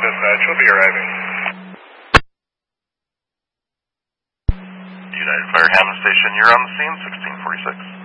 dispatch. We'll be arriving. United Fire Hammond Station, you're on the scene, 1646.